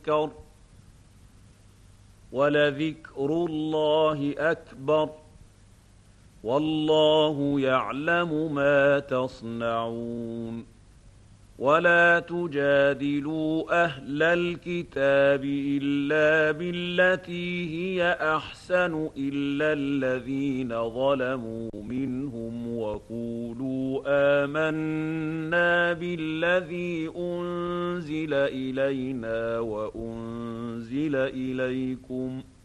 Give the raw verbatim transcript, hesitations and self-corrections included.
يذكر ولذكر الله أكبر والله يعلم ما تصنعون ولا تجادلوا أهل الكتاب إلا بالتي هي أحسن إلا الذين ظلموا منهم وقولوا آمنا بالذي أنزل إلينا وأنزل إليكم